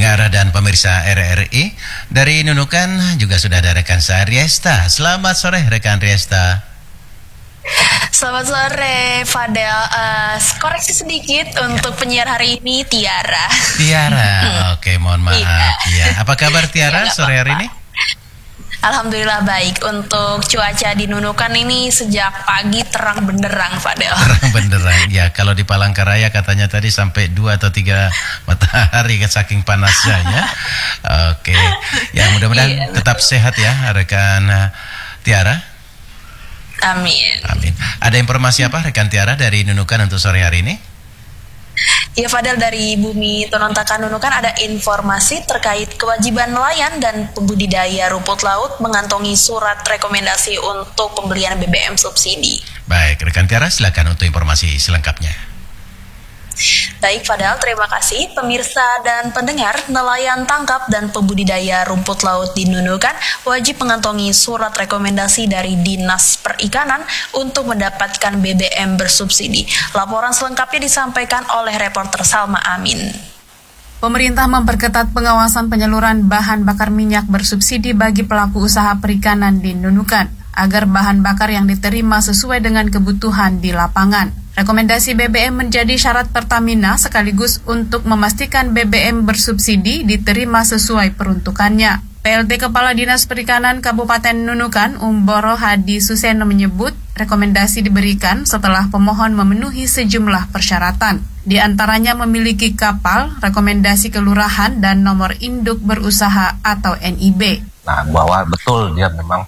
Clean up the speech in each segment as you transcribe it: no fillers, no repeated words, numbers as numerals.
Pendengar dan pemirsa RRI, dari Nunukan juga sudah ada rekan saya Riesta. Selamat sore rekan Riesta. Selamat sore Fadel. Koreksi sedikit untuk penyiar hari ini Tiara. Tiara, oke, mohon maaf. Ya. Apa kabar Tiara sore hari ini? Alhamdulillah baik. Untuk cuaca di Nunukan ini sejak pagi terang benderang, Fadel. Terang benderang, ya. Kalau di Palangkaraya katanya tadi sampai 2 atau 3 matahari saking panasnya ya. Oke, ya mudah-mudahan tetap sehat ya rekan Tiara. Amin. Amin. Ada informasi apa rekan Tiara dari Nunukan untuk sore hari ini? Ya Fadel, dari Bumi Tonontakan Nunukan ada informasi terkait kewajiban nelayan dan pembudidaya rumput laut mengantongi surat rekomendasi untuk pembelian BBM subsidi. Baik, rekan Tiara silakan untuk informasi selengkapnya. Baik Fadel, terima kasih. Pemirsa dan pendengar, nelayan tangkap dan pembudidaya rumput laut di Nunukan wajib mengantongi surat rekomendasi dari Dinas Perikanan untuk mendapatkan BBM bersubsidi. Laporan selengkapnya disampaikan oleh reporter Salma Amin. Pemerintah memperketat pengawasan penyaluran bahan bakar minyak bersubsidi bagi pelaku usaha perikanan di Nunukan agar bahan bakar yang diterima sesuai dengan kebutuhan di lapangan. Rekomendasi BBM menjadi syarat Pertamina sekaligus untuk memastikan BBM bersubsidi diterima sesuai peruntukannya. PLT Kepala Dinas Perikanan Kabupaten Nunukan, Umboro Hadi Suseno menyebut rekomendasi diberikan setelah pemohon memenuhi sejumlah persyaratan. Di antaranya memiliki kapal, rekomendasi kelurahan, dan nomor induk berusaha atau NIB. Nah, bahwa betul dia memang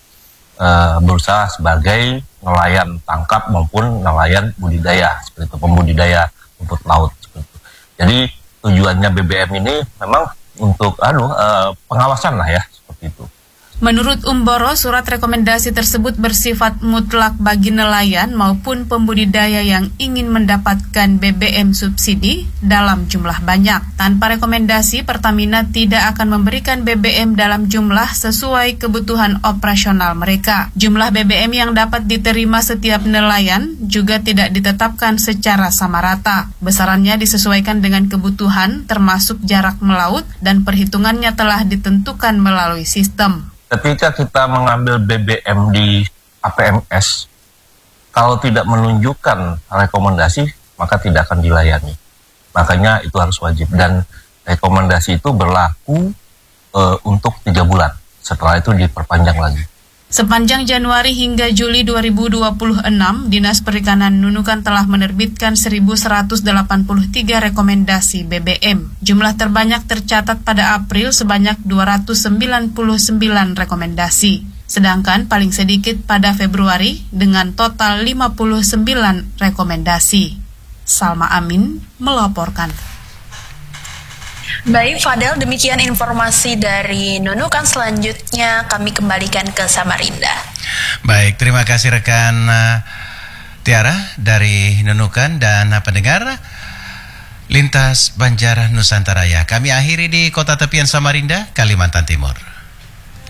berusaha sebagai nelayan tangkap maupun nelayan budidaya, seperti itu, pembudidaya rumput laut seperti itu. Jadi tujuannya BBM ini memang untuk pengawasan lah ya, seperti itu. Menurut Umboro, surat rekomendasi tersebut bersifat mutlak bagi nelayan maupun pembudidaya yang ingin mendapatkan BBM subsidi dalam jumlah banyak. Tanpa rekomendasi, Pertamina tidak akan memberikan BBM dalam jumlah sesuai kebutuhan operasional mereka. Jumlah BBM yang dapat diterima setiap nelayan juga tidak ditetapkan secara sama rata. Besarannya disesuaikan dengan kebutuhan, termasuk jarak melaut, dan perhitungannya telah ditentukan melalui sistem. Ketika kita mengambil BBM di APMS, kalau tidak menunjukkan rekomendasi, maka tidak akan dilayani. Makanya itu harus wajib. Dan rekomendasi itu berlaku untuk 3 bulan. Setelah itu diperpanjang lagi. Sepanjang Januari hingga Juli 2026, Dinas Perikanan Nunukan telah menerbitkan 1.183 rekomendasi BBM. Jumlah terbanyak tercatat pada April sebanyak 299 rekomendasi. Sedangkan paling sedikit pada Februari dengan total 59 rekomendasi. Salma Amin melaporkan. Baik Fadel, demikian informasi dari Nunukan. Selanjutnya kami kembalikan ke Samarinda. Baik, terima kasih rekan Tiara dari Nunukan dan pendengar Lintas Banjar Nusantara. Kami akhiri di kota tepian Samarinda, Kalimantan Timur.